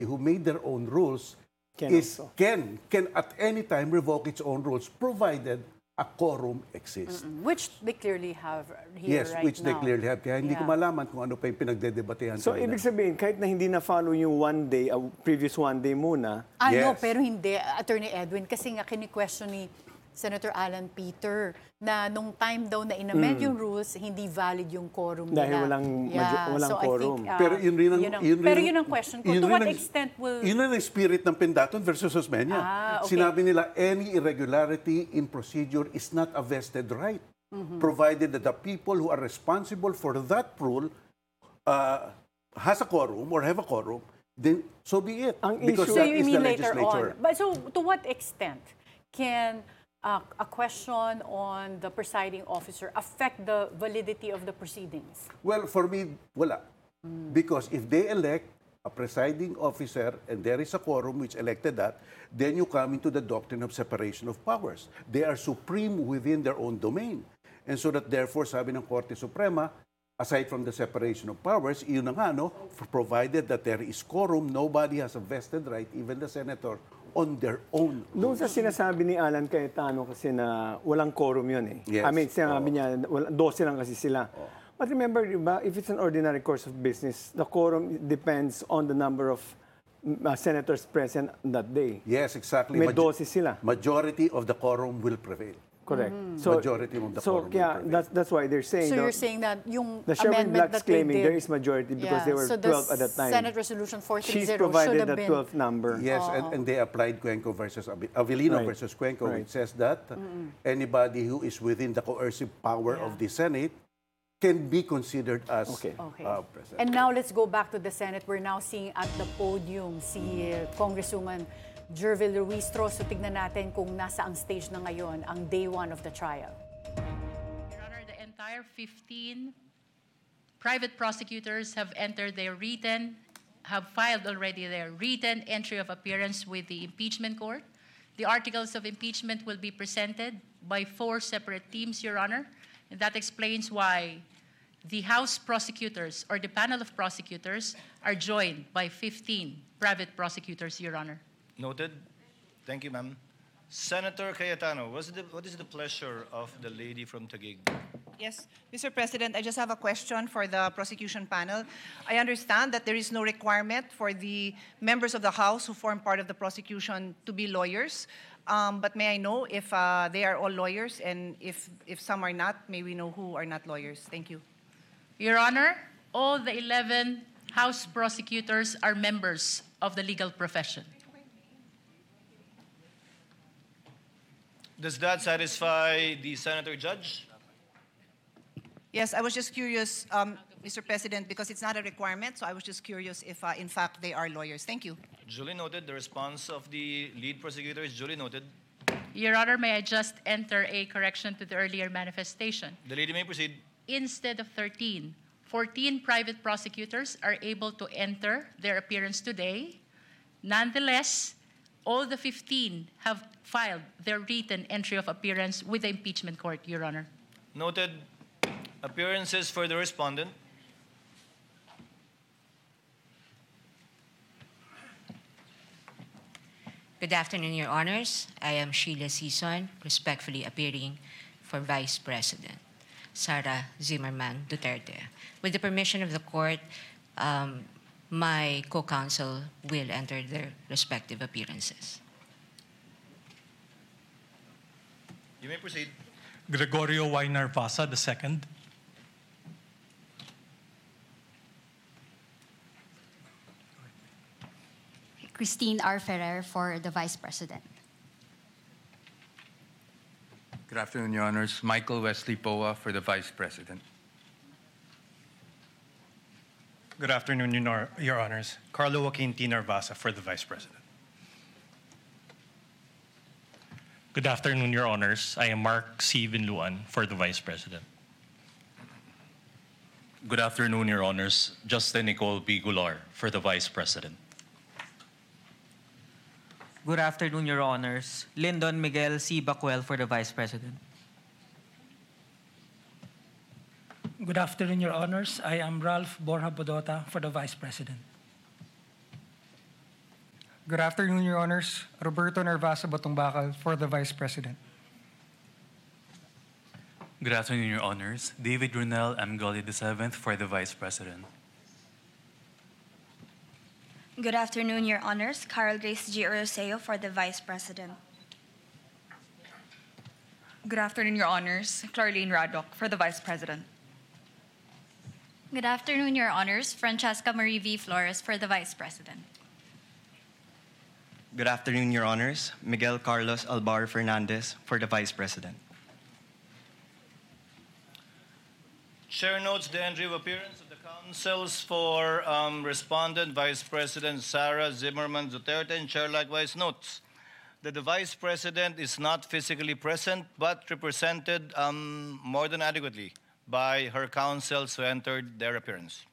who made their own rules can at any time revoke its own rules, provided a quorum exists. Which they clearly have here Yes, right which they now. clearly have. Kaya hindi ko malaman kung ano pa yung pinagdedebatehan. So, ibig sabihin, kahit na hindi na-follow yung previous one day muna. No, Yes. pero hindi, Attorney Edwin, kasi nga kini-question ni Senator Alan Peter na nung time daw na inamend yung rules, hindi valid yung quorum nila. Dahil walang so quorum. I think, Pero yun ang question ko. To what extent will... Yun ang spirit ng Pendaton versus Osmeña. Okay. Sinabi nila, any irregularity in procedure is not a vested right, provided that the people who are responsible for that rule has a quorum or have a quorum, then so be it. Because So that you is mean the later legislature. on? But so to what extent can a question on the presiding officer affect the validity of the proceedings? Well, for me, wala. Because if they elect a presiding officer and there is a quorum which elected that, then you come into the doctrine of separation of powers. They are supreme within their own domain. And so that therefore, sabi ng Korte Suprema, aside from the separation of powers, iyon na nga, no, provided that there is quorum, nobody has a vested right, even the senator, on their own. Doon sa sinasabi ni Alan Cayetano kasi na walang quorum yun eh. Yes. I mean, sinabi niya, 12 lang kasi sila. But remember, diba, if it's an ordinary course of business, the quorum depends on the number of senators present that day. Yes, exactly. May 12 sila. Majority of the quorum will prevail. Correct. Majority of the quorum will prevail. That's why they're saying... So you're saying that yung the Sherwin amendment Black's that they claiming did... there is majority because they were so 12 at that time. Senate Resolution 430 She's should provided have the been... 12th number. Yes, and they applied Cuenco versus Avellino versus Cuenco, which says that anybody who is within the coercive power of the Senate can be considered as president. And now let's go back to the Senate. We're now seeing at the podium si Congresswoman Jervil Ruistro. So tignan natin kung nasa ang stage na ngayon ang day 1 of the trial. Your Honor, the entire 15 private prosecutors have filed already their written entry of appearance with the impeachment court. The articles of impeachment will be presented by 4 separate teams, Your Honor, and that explains why the House prosecutors or the panel of prosecutors are joined by 15 private prosecutors, Your Honor. Noted. Thank you, ma'am. Senator Cayetano, what is the pleasure of the lady from Taguig? Yes, Mr. President, I just have a question for the prosecution panel. I understand that there is no requirement for the members of the House who form part of the prosecution to be lawyers. But may I know if they are all lawyers, and if some are not, may we know who are not lawyers? Thank you. Your Honor, all the 11 House prosecutors are members of the legal profession. Does that satisfy the senator judge? Yes, I was just curious, Mr. President, because it's not a requirement, so I was just curious if, in fact, they are lawyers. Thank you. Duly noted. The response of the lead prosecutor is duly noted. Your Honor, may I just enter a correction to the earlier manifestation? The lady may proceed. Instead of 13, 14 private prosecutors are able to enter their appearance today. Nonetheless, all the 15 have filed their written entry of appearance with the impeachment court, Your Honor. Noted. Appearances for the respondent. Good afternoon, Your Honors. I am Sheila Sison, respectfully appearing for Vice President Sara Zimmerman Duterte. With the permission of the court, my co-counsel will enter their respective appearances. You may proceed. Gregorio Weiner Vasa II. Christine R. Ferrer for the Vice President. Good afternoon, Your Honors. Michael Wesley Poa for the Vice President. Good afternoon, Your Honors. Carlo Joaquin T. Narvasa for the Vice President. Good afternoon, Your Honors. I am Mark C. Vinluan for the Vice President. Good afternoon, Your Honors. Justin Nicole B. Goulart for the Vice President. Good afternoon, Your Honors. Lyndon Miguel C. Bacuel for the Vice President. Good afternoon, Your Honors. I am Ralph Borja Bodota for the Vice President. Good afternoon, Your Honors. Roberto Nervasa Batongbacal for the Vice President. Good afternoon, Your Honors. David Runel Amgoli VII for the Vice President. Good afternoon, Your Honors. Carol Grace G. Oroseo for the Vice President. Good afternoon, Your Honors. Clarlene Radok for the Vice President. Good afternoon, Your Honors. Francesca Marie V. Flores for the Vice President. Good afternoon, Your Honors. Miguel Carlos Albar Fernandez for the Vice President. Chair notes the entry of appearance of the counsels for Respondent Vice President Sara Zimmerman Duterte, and Chair likewise notes that the Vice President is not physically present but represented more than adequately by her counsels who entered their appearance.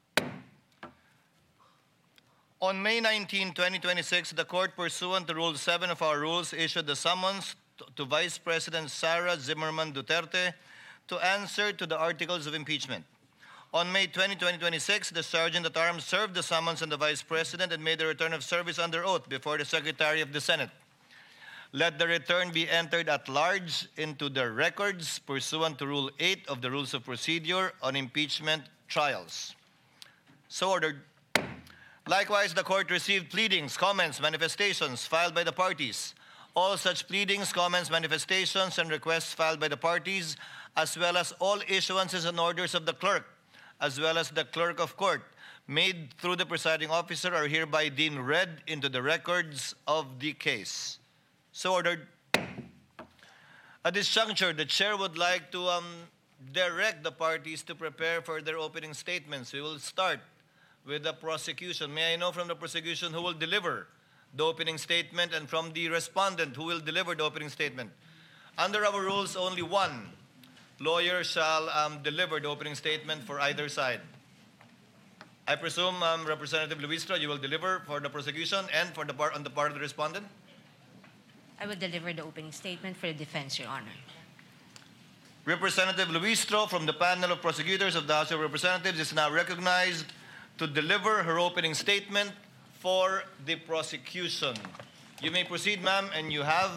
On May 19, 2026, the Court, pursuant to Rule 7 of our rules, issued the summons to Vice President Sara Zimmerman Duterte to answer to the articles of impeachment. On May 20, 2026, the Sergeant at Arms served the summons on the Vice President and made a return of service under oath before the Secretary of the Senate. Let the return be entered at large into the records pursuant to Rule 8 of the Rules of Procedure on Impeachment Trials. So ordered. Likewise, the Court received pleadings, comments, manifestations filed by the parties. All such pleadings, comments, manifestations, and requests filed by the parties, as well as all issuances and orders of the clerk, as well as the clerk of court, made through the presiding officer, are hereby deemed read into the records of the case. So ordered. At this juncture, the chair would like to direct the parties to prepare for their opening statements. We will start with the prosecution. May I know from the prosecution who will deliver the opening statement, and from the respondent who will deliver the opening statement? Under our rules, only one lawyer shall deliver the opening statement for either side. I presume, Representative Luistro, you will deliver for the prosecution and for on the part of the respondent? I will deliver the opening statement for the defense, Your Honor. Representative Luistro from the panel of prosecutors of the House of Representatives is now recognized to deliver her opening statement for the prosecution. You may proceed, ma'am, and you have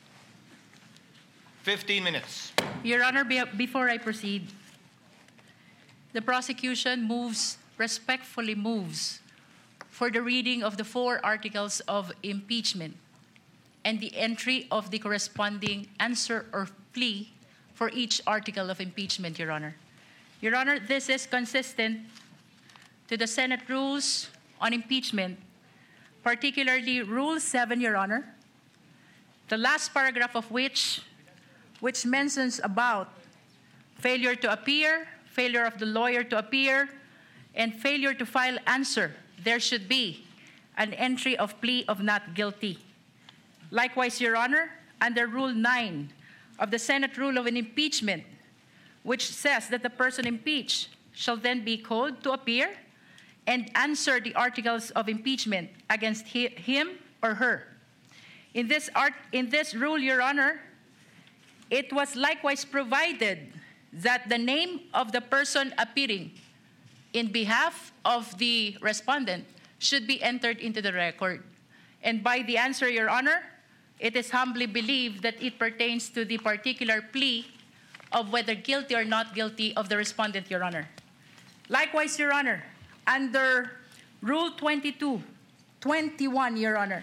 15 minutes. Your Honor, before I proceed, the prosecution respectfully moves for the reading of the 4 articles of impeachment and the entry of the corresponding answer or plea for each article of impeachment, Your Honor. Your Honor, this is consistent to the Senate rules on impeachment, particularly Rule 7, Your Honor, the last paragraph of which mentions about failure to appear, failure of the lawyer to appear, and failure to file answer. There should be an entry of plea of not guilty. Likewise, Your Honor, under Rule 9 of the Senate Rule of an Impeachment, which says that the person impeached shall then be called to appear and answer the articles of impeachment against him or her. In this rule, Your Honor, it was likewise provided that the name of the person appearing in behalf of the respondent should be entered into the record. And by the answer, Your Honor, it is humbly believed that it pertains to the particular plea of whether guilty or not guilty of the respondent, Your Honor. Likewise, Your Honor, under Rule 21, Your Honor,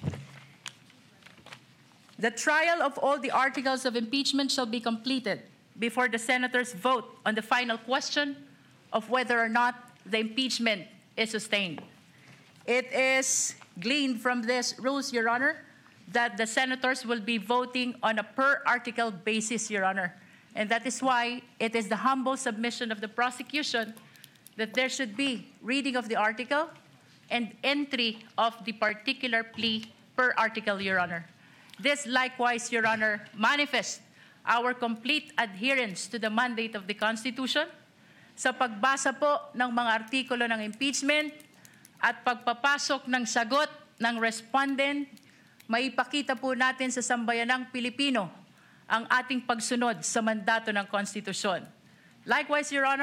the trial of all the articles of impeachment shall be completed before the senators vote on the final question of whether or not the impeachment is sustained. It is gleaned from these rules, Your Honor, that the senators will be voting on a per-article basis, Your Honor. And that is why it is the humble submission of the prosecution that there should be reading of the article and entry of the particular plea per article, Your Honor. This likewise, Your Honor, manifests our complete adherence to the mandate of the Constitution sa pagbasa po ng mga artikulo ng impeachment at pagpapasok ng sagot ng respondent. Maipakita po natin sa sambayanang Pilipino ang ating pagsunod sa mandato ng Konstitusyon. Likewise, Your Honor,